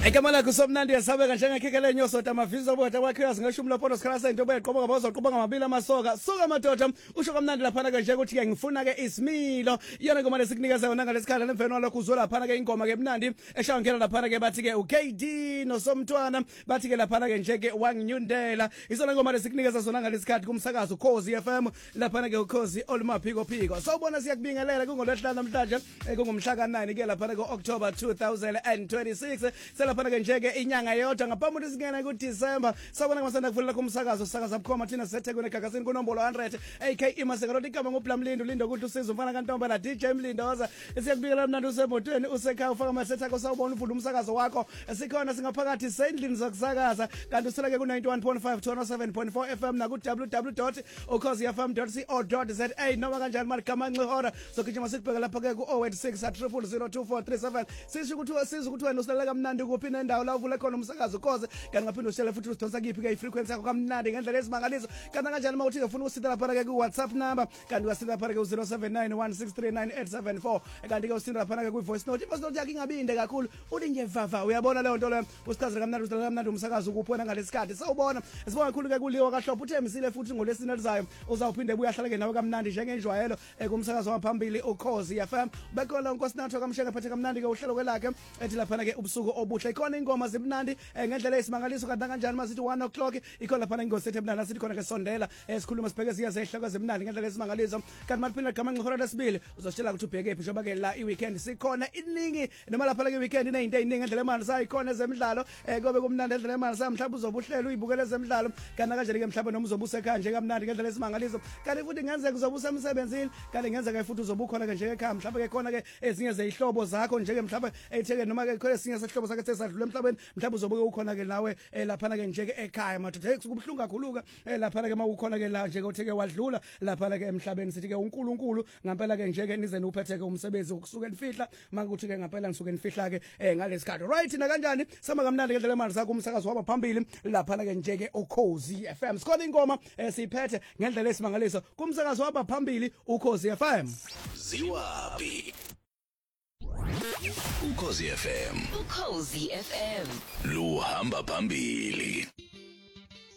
Igama lakho somnandi yasabeka njengekhekele nyosoda amavizo obota wakhe ngeshumi lapho sikhala sento beqoba ngabozo qoba ngamabili amasoka suka madoda usho kamnandi lapha ke nje ukuthi ke ngifuna ke isimilo yona ngoma lesikunikeza yona ngalesikhala lemfeno lokho uzwe lapha ke ingoma ke mnandi eshawa ngena lapha ke bathi ke uKD noSomntwana bathi ke lapha ke nje ke wanginyundela isona ngoma lesikunikeza sona ngalesikhathi kumsakazo Khosi FM lapha ke uKhosi olumaphiko phiko sawubona siyakubingelela kungolwesihlanu namhlanje kungumhla ka9 ke lapha ke October 2026 lapha ke nje ke inyanga yodwa ngaphambi singena ku December sabona ngasanda kuvulela kumsakazo sakaza bukhoma thina sethekwini egagasini kunombolo 100 AK imasekaroti igama ngoBlamlindo lindo ukuthi usizo mfana kaNtomba la DJ Mlindoza siyakubikela mnandi usemotweni usekhaya ufaka amasetha akho sawubona uvula umsakazo wakho sikhona singaphakathi sendlini zokusakaza kanti usela ke ku 91.5 207.4 FM na ku www.ukhosifm.co.za noma kanjani maligama nxihora sokujima sikubheka lapha ke ku 086 sisho ukuthi wena usilela kamnandi kuphi nendawo la uvule khona umsakazo Khosi kanti ngaphinde ushele futhi usidonsa kiphi ke ifrequency yakho kamnandi ngendlela esimangaliso kanti kanjani mawuthi ufuna usitha lapha ke ku WhatsApp number kanti wasitha lapha ke ku 0791639874 kanti ke usitha lapha ke ku voice note yakho ingabinde kakhulu uthi nje vava uyabona leyo nto leyo usichazela kamnandi usilela kamnandi umsakazo kuphona ngalesikhathi sawubona sibona kakhulu ke kuliwa kaHlophe uthembisile futhi ngolesine elizayo uzawuphinde buyahlala ke nawe kamnandi njengenjwayelo kumsakazo waphambili uKhosi FM bekhona uNkosinathi kamshenga phethe kamnandi ke uhlelo kwelakhe ethi lapha ke ubusuku obuhle ikhona ingoma zimnandi ngendlela esimangaliso kanti kanjani masithi 1 o'clock ikhona lapha ingosethe mnandi sithi khona ke sondela sikhuluma sibheke siyaze ehloko zemnandi ngendlela esimangaliso kanti maliphinda igama ngihora lesibili uzositshela ukuthi ubheke phi njengoba ke la iweekend sikhona iningi noma lapha ke weekend inezinto eziningi ngendlela emali sayikhona ezemidlalo kobe kumnandi ngendlela emali sa mhlawumbe uzobuhlelo uyibukele ezemidlalo kanti kanjani ke mhlawumbe noma uzobusa ekhaya nje kamnandi ngendlela esimangaliso kanti futhi ngenzeka uzobusa emsebenzini kanti ngenzeka futhi uzobukhona ke nje ekhaya mhlawumbe ke khona ke ezinye zehlobo zakho nje ke mhlawumbe etheke noma ke khona esinye sehlobo sakhe sesadlule emhlabeni mhlawumbe uzobuke ukhona ke nawe lapha ke nje ke ekhaya madoda kubhlungu kakhulu ke lapha ke mawukhona ke la nje ke utheke wadlula lapha ke emhlabeni sithi ke uNkulunkulu ngempela ke nje ke nize nuphethe ke umsebenzi ukusuka enifihla mangukuthi ke ngempela ngisuke enifihla ke ngalesikhathi right na kanjani sama kamnandi ngendlela imali zakho umsakazo waba phambili lapha ke nje ke uKhosi FM sikhona ingoma siphethe ngendlela esimangaliso kumsakazo waba phambili uKhosi FM ziwapi Ukhosi FM Ukhosi FM luhamba phambili.